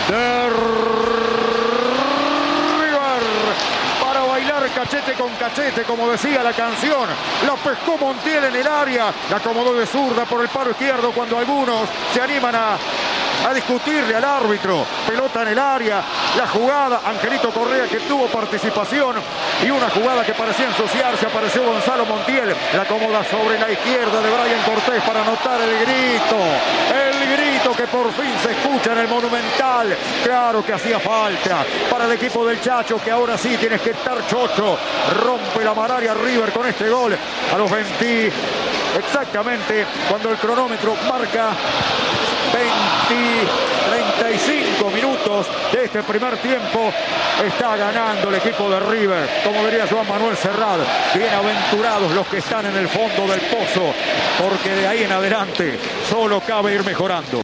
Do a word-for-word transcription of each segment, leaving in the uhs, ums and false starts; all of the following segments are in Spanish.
de River para bailar cachete con cachete, como decía la canción. La pescó Montiel en el área, la acomodó de zurda por el paro izquierdo cuando algunos se animan a a discutirle al árbitro. Pelota en el área, la jugada, Angelito Correa, que tuvo participación, y una jugada que parecía ensuciarse. Apareció Gonzalo Montiel, la acomoda sobre la izquierda de Brian Cortés para anotar el grito, el grito que por fin se escucha en el Monumental. Claro que hacía falta para el equipo del Chacho, que ahora sí tienes que estar chocho. Rompe la mararia River con este gol a los veinte, exactamente cuando el cronómetro marca veinte, treinta y cinco minutos de este primer tiempo. Está ganando el equipo de River, como diría Joan Manuel Serrat. Bienaventurados los que están en el fondo del pozo, porque de ahí en adelante solo cabe ir mejorando.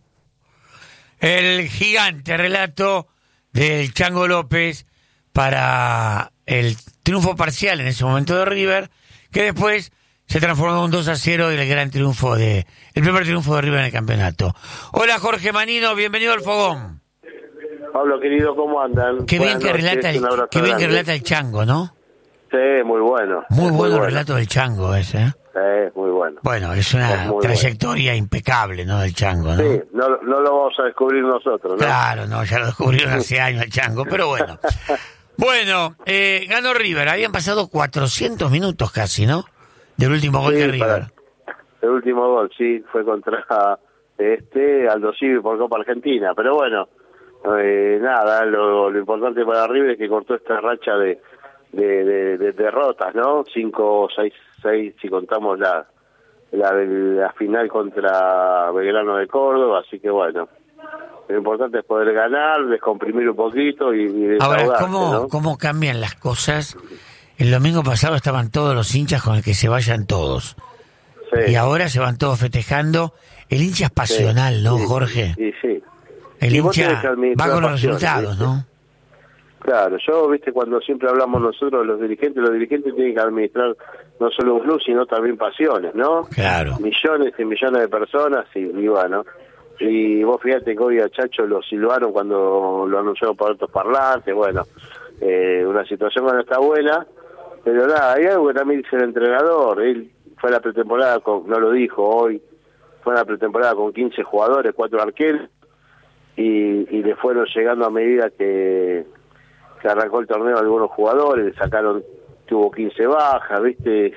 El gigante relato del Chango López para el triunfo parcial en ese momento de River, que después se transformó en un dos a cero y el gran triunfo de el primer triunfo de River en el campeonato. Hola Jorge Manino, bienvenido al Fogón. Pablo querido, ¿cómo andan? Qué bien, que relata, el, qué bien que relata el Chango, ¿no? Sí, muy bueno. Muy bueno el relato del Chango ese, ¿eh? Sí, muy bueno. Bueno, es una es trayectoria bueno. impecable, ¿no? Del Chango, ¿no? Sí, no, no lo vamos a descubrir nosotros, ¿no? Claro, no, ya lo descubrieron hace años el Chango, pero bueno. Bueno, eh, ganó River, habían pasado cuatrocientos minutos casi, ¿no? Del último gol sí, de River. Para, el último gol, sí, fue contra este Aldo Civi por Copa Argentina, pero bueno, eh, nada, lo, lo importante para River es que cortó esta racha de de, de, de derrotas, ¿no? Cinco, seis, seis, si contamos la, la la final contra Belgrano de Córdoba, así que bueno, lo importante es poder ganar, descomprimir un poquito y, y Ahora, ¿cómo, ¿no? ¿cómo cambian las cosas? El domingo pasado estaban todos los hinchas con el que se vayan todos. Sí. Y ahora se van todos festejando. El hincha es pasional, sí, ¿no, sí, Jorge? Sí, sí. El y hincha va con los resultados, ¿viste? ¿no? Claro, yo, viste, cuando siempre hablamos nosotros, los dirigentes, los dirigentes tienen que administrar no solo un club, sino también pasiones, ¿no? Claro. Millones y millones de personas, y, y bueno. Y vos fíjate que hoy a Chacho lo silbaron cuando lo anunciaron por altos parlantes, bueno, eh, una situación que no está buena. Pero nada, hay algo que también dice el entrenador. Él fue a la pretemporada, con, no lo dijo hoy, fue a la pretemporada con quince jugadores, cuatro arqueros, y, y le fueron llegando a medida que, que arrancó el torneo algunos jugadores, le sacaron, tuvo quince bajas, ¿viste?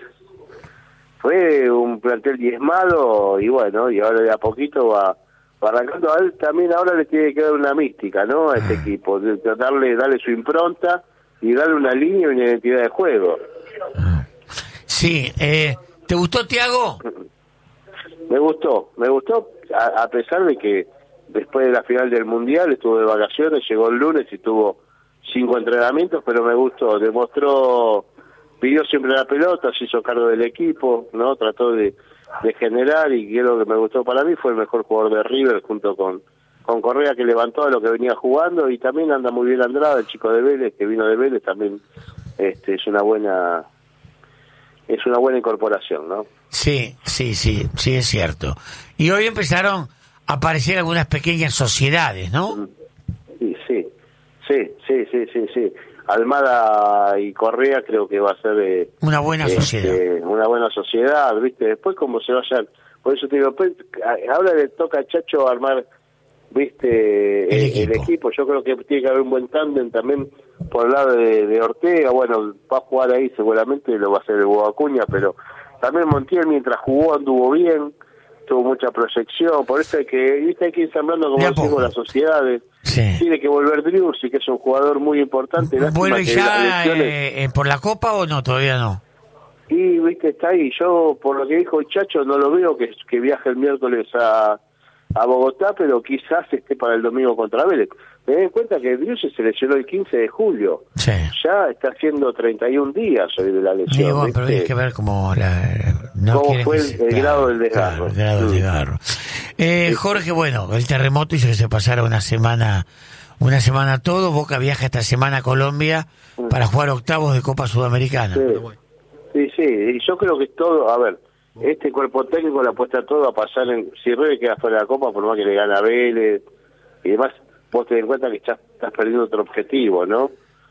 Fue un plantel diezmado, y bueno, y ahora de a poquito va, va arrancando. A él también ahora le tiene que dar una mística, ¿no? A este equipo, de, de darle, darle su impronta y darle una línea y una identidad de juego. Sí, eh, ¿te gustó, Thiago? Me gustó, me gustó, a, a pesar de que después de la final del Mundial estuvo de vacaciones, llegó el lunes y tuvo cinco entrenamientos, pero me gustó, demostró, pidió siempre la pelota, se hizo cargo del equipo, ¿no? Trató de, de generar, y creo que me gustó. Para mí fue el mejor jugador de River, junto con con Correa, que levantó a lo que venía jugando, y también anda muy bien Andrada, el chico de Vélez, que vino de Vélez, también este es una buena es una buena incorporación, ¿no? Sí, sí, sí, sí, es cierto. Y hoy empezaron a aparecer algunas pequeñas sociedades, ¿no? Sí, sí, sí, sí, sí, sí, sí. Almada y Correa creo que va a ser eh, una buena este, sociedad. Una buena sociedad, ¿viste? Después como se vayan, por eso te digo, pues, ahora le toca a Chacho armar, viste, el, el, equipo. el equipo. Yo creo que tiene que haber un buen tándem también por el lado de, de Ortega. Bueno, va a jugar ahí seguramente, lo va a hacer el Hugo Acuña, pero también Montiel mientras jugó anduvo bien, tuvo mucha proyección. Por eso hay que, viste, hay que ir sembrando, como decimos, las sociedades. Sí. Tiene que volver Driussi, que es un jugador muy importante. ¿Vuelve ya eh, por la Copa o no? Todavía no. Y, viste, está ahí. Yo, por lo que dijo el Chacho, no lo veo que, que viaje el miércoles a a Bogotá, pero quizás esté para el domingo contra Vélez. Ten en cuenta que Driussi se lesionó el quince de julio. Sí. Ya está haciendo treinta y un días hoy de la lesión. Sí, bueno, pero hay que ver cómo, la, no cómo fue el, se, el claro, grado del desgarro. Claro, el grado del desgarro. Eh, sí. Jorge, bueno, el terremoto hizo que se pasara una semana, una semana todo. Boca viaja esta semana a Colombia mm. para jugar octavos de Copa Sudamericana. Sí, bueno. sí, sí, y yo creo que todo, a ver, este cuerpo técnico le apuesta todo a pasar en, si River queda fuera de la Copa, por más que le gana a Vélez y demás, vos te das cuenta que estás, estás perdiendo otro objetivo, ¿no?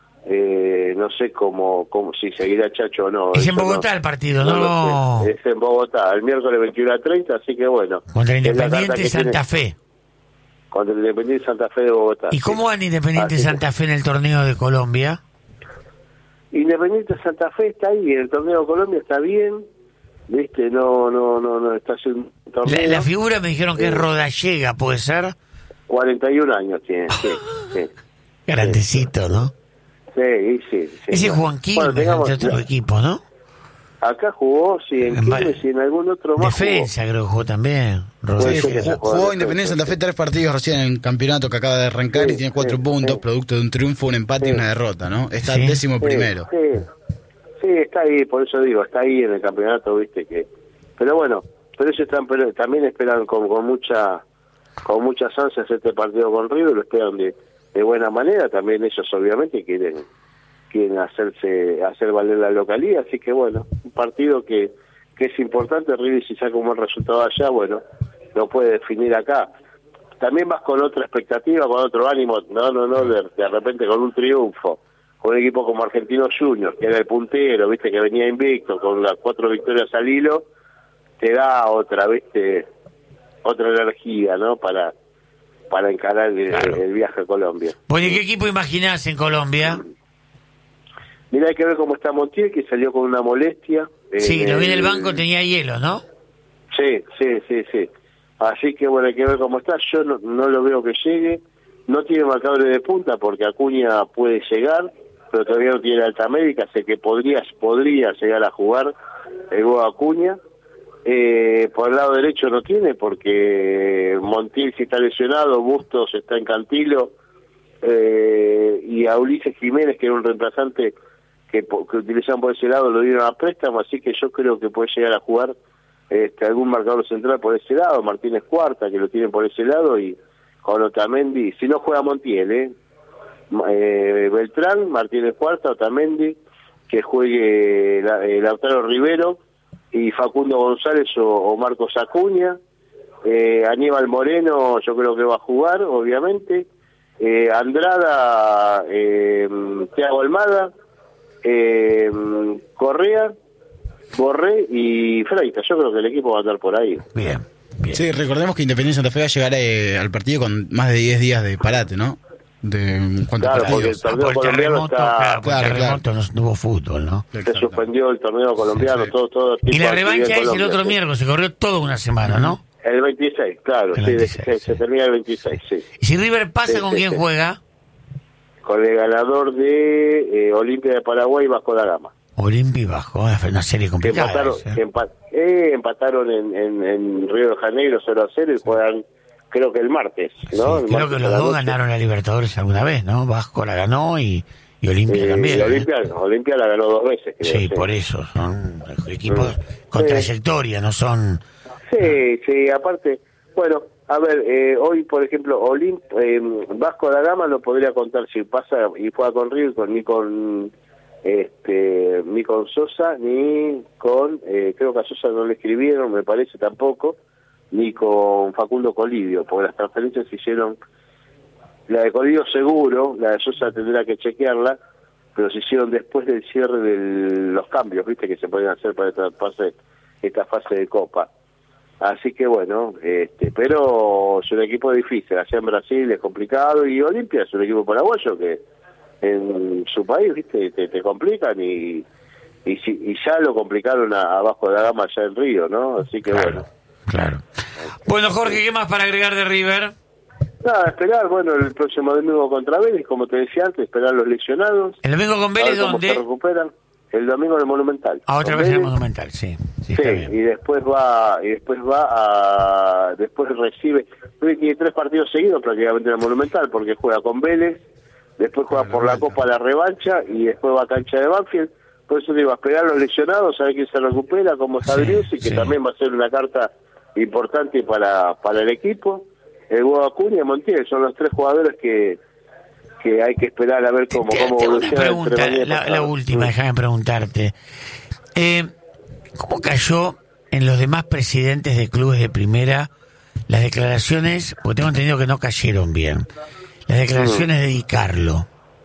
Eh, no sé cómo, cómo si seguirá Chacho o no. Es en Eso Bogotá no, el partido, no ¿no? lo sé. Es en Bogotá, el miércoles veintiuno a treinta, así que bueno. Contra es la carta Independiente que Santa tiene- Fe. Contra el Independiente Santa Fe de Bogotá. ¿Y sí. cómo van Independiente Así que- Santa Fe en el torneo de Colombia? Independiente Santa Fe está ahí, en el torneo de Colombia está bien, viste, no, no, no, no está haciendo un torneo. La, la figura me dijeron que es Eh. Rodallega, ¿puede ser? cuarenta y un años tiene, sí, sí. Grandecito, ¿no? Sí, sí, sí. Ese Bueno, Juan Quilmes, bueno, tengamos- entre otros equipos, ¿no? Acá jugó, sí, en En va- Quilmes y en algún otro más Defensa creo que jugó también. Puede Rodallega. ser que Jugó, jugó jugó en Independiente defensa, Santa Fe tres partidos recién en el campeonato que acaba de arrancar Sí, y tiene cuatro sí, puntos, sí. producto de un triunfo, un empate y Sí. una derrota, ¿no? Está Sí. décimo jugó. primero. Sí, sí, sí, está ahí, por eso digo, está ahí en el campeonato, viste, que... Pero bueno, pero ellos están, pero también esperan con, con mucha con muchas ansias este partido con River, lo esperan de, de buena manera, también ellos obviamente quieren quieren hacerse hacer valer la localía, así que bueno, un partido que, que es importante. River si saca un buen resultado allá, bueno, lo puede definir acá. También vas con otra expectativa, con otro ánimo, no, no, no, de, de repente con un triunfo, con un equipo como Argentinos Juniors, que era el puntero, viste, que venía invicto, con las cuatro victorias al hilo, te da otra, viste, otra energía, ¿no? Para para encarar el, Claro. el viaje a Colombia. Bueno, ¿y qué equipo imaginás en Colombia? Mira, hay que ver cómo está Montiel, que salió con una molestia. Sí, lo vi en el el banco, tenía hielo, ¿no? Sí, sí, sí, sí. Así que bueno, hay que ver cómo está. Yo no, no lo veo que llegue. No tiene marcadores de punta porque Acuña puede llegar, pero todavía no tiene alta médica. Sé que podría podría llegar a jugar el gol Acuña. Eh, por el lado derecho no tiene porque Montiel sí está lesionado, Bustos está en Cantilo, eh, y a Ulises Jiménez, que era un reemplazante que, po- que utilizaban por ese lado, lo dieron a préstamo, así que yo creo que puede llegar a jugar este, algún marcador central por ese lado, Martínez Cuarta, que lo tienen por ese lado, y con Otamendi, si no juega Montiel, ¿eh? Eh, Beltrán, Martínez Cuarta, Otamendi, que juegue la, eh, Lautaro Rivero, y Facundo González o, o Marcos Acuña. eh, Aníbal Moreno yo creo que va a jugar, obviamente. eh, Andrada, eh, Thiago Almada, eh, Correa, Borré y Freitas. Yo creo que el equipo va a andar por ahí. Bien, bien. Sí, recordemos que Independiente Santa Fe va a llegar eh, al partido con más de diez días de parate, ¿no? De en cuanto a Claro, porque partidos. el torneo por el colombiano terremoto, está... claro, por el Claro, terremoto no, no hubo fútbol, ¿no? Se suspendió el torneo colombiano, Sí, sí. todo, todo. Y tipo la de actividad revancha en es el Colombia, otro sí. miércoles, se corrió toda una semana, ¿no? El veintiséis, claro, El sí, de- veintiséis, se, sí. se termina el veintiséis, sí. Y si River pasa, Sí, ¿con sí, quién sí. juega? Con el ganador de eh, Olimpia de Paraguay, Vasco da Gama. Olimpia y Bajo, es una serie Que complicada. empataron, esa, ¿eh? que empa- eh, empataron en, en, en Río de Janeiro cero a cero y juegan, creo que el martes, ¿no? Sí, El creo martes que a los la dos noche. ganaron la Libertadores alguna vez, ¿no? Vasco la ganó y, y Olimpia Eh, también. y ¿eh? Olimpia, Olimpia la ganó dos veces, creo. Sí, por eso, son equipos Mm. con Sí. trayectoria, no son... Sí, sí, aparte, bueno, a ver, eh, hoy, por ejemplo, Olimp, eh, Vasco da Gama no podría contar si pasa y juega con River, con, ni con este ni con Sosa, ni con, eh, creo que a Sosa no le escribieron, me parece tampoco, ni con Facundo Colidio, porque las transferencias se hicieron, la de Colidio seguro, la de Sosa tendrá que chequearla, pero se hicieron después del cierre de los cambios, viste, que se pueden hacer para esta fase, esta fase de Copa. Así que bueno, este, pero es un equipo difícil, allá en Brasil es complicado, y Olimpia es un equipo paraguayo que en su país, viste, te, te complican, y y, si, y ya lo complicaron a, a Vasco da Gama allá en Río, ¿no? Así que Claro, bueno. claro. Bueno, Jorge, ¿qué más para agregar de River? Nada, esperar, bueno, el próximo domingo contra Vélez, como te decía antes, esperar los lesionados. ¿El domingo con a Vélez ver cómo se dónde? recuperan. El domingo en el Monumental. Ah, otra Con vez en el Vélez. Monumental, sí. Sí, Sí, está y bien. después va y después va a después recibe tiene tres partidos seguidos prácticamente en el Monumental, porque juega con Vélez, después juega por la Copa la revancha y después va a cancha de Banfield. Por eso digo, a esperar a los lesionados, a ver quién se recupera, cómo está Sí, Briusi, que sí. también va a ser una carta importante para para el equipo. El Hugo Acuña y Montiel son los tres jugadores que que hay que esperar a ver cómo Te- cómo te hago una evoluciona entre pregunta, mañana y la, pasado. la última, déjame preguntarte. Eh, ¿Cómo cayó en los demás presidentes de clubes de primera las declaraciones? Porque tengo entendido que no cayeron bien. las declaraciones de Di Carlo,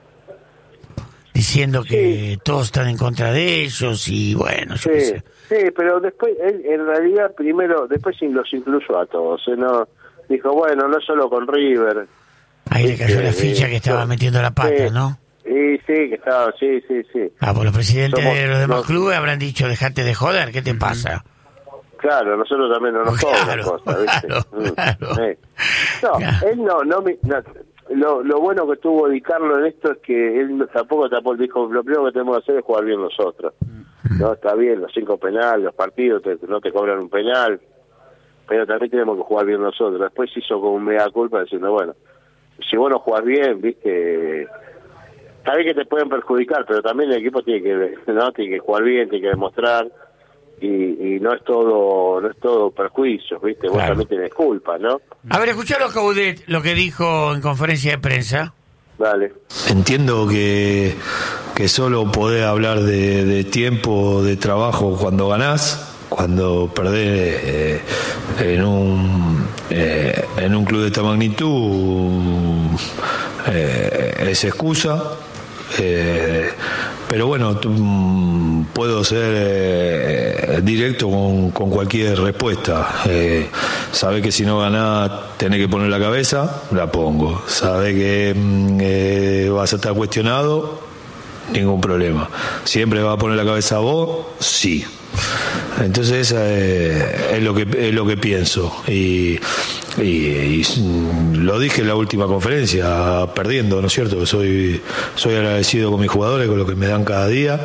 diciendo que Sí. todos están en contra de ellos y bueno, yo qué Sí, sé. sí, pero después, él en realidad, primero, después sí los incluyó a todos, ¿eh? No, dijo, bueno, no solo con River. Ahí le cayó la Sí, ficha sí, que estaba sí. metiendo la pata, Sí. ¿no? Sí, sí, que estaba, sí, sí, sí. Ah, pues los presidentes Somos- de los demás nos- clubes habrán dicho, dejate de joder, ¿qué te pasa? Claro, nosotros también no nos Claro, cobran cosas, ¿viste? claro, Mm, claro. sí. No, Claro. él no, no, me- no, lo, lo bueno que tuvo Di Carlo en esto es que él no- tampoco tapó, dijo, lo primero que tenemos que hacer es jugar bien nosotros. No, está bien, los cinco penales, los partidos te- no te cobran un penal, pero también tenemos que jugar bien nosotros. Después hizo como un mea culpa diciendo, bueno, si vos no jugás bien, viste, está bien que te pueden perjudicar, pero también el equipo tiene que, ¿no? Tiene que jugar bien, tiene que demostrar, y, y no es todo, no es todo perjuicios, viste, vos Claro. también tenés culpa, ¿no? A ver, escuchalo a Caudet, lo que dijo en conferencia de prensa. Dale. Entiendo que, que solo podés hablar de, de tiempo de trabajo cuando ganás, cuando perdés eh, en un eh, en un club de esta magnitud eh, es excusa. Eh, pero bueno, tú, mm, puedo ser eh, directo con, con cualquier respuesta. Eh, sabe que si no ganás tenés que poner la cabeza, la pongo. Sabe que mm, eh, vas a estar cuestionado, ningún problema. Siempre vas a poner la cabeza a vos, sí. Entonces eh, es lo que es lo que pienso y, y, y lo dije en la última conferencia, perdiendo, ¿no es cierto? Soy soy agradecido con mis jugadores, con lo que me dan cada día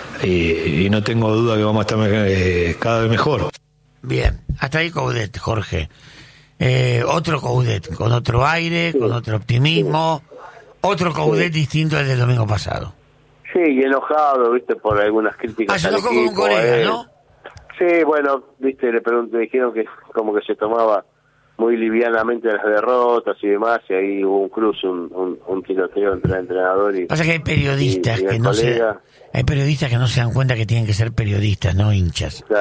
y, y no tengo duda que vamos a estar eh, cada vez mejor. Bien, hasta ahí Caudet, Jorge. Eh, otro Caudet, con otro aire, con otro optimismo, otro Caudet distinto al del domingo pasado. Sí, y enojado, viste, por algunas críticas. Ah, se al enojó con un equipo, colega, eh. ¿no? Sí, bueno, viste, le pregunté, dijeron que como que se tomaba muy livianamente las derrotas y demás, y ahí hubo un cruce, un, un, un tiroteo entre el entrenador y... Pasa que hay periodistas y- y el que no se, colega. hay periodistas que no se dan cuenta que tienen que ser periodistas, no hinchas.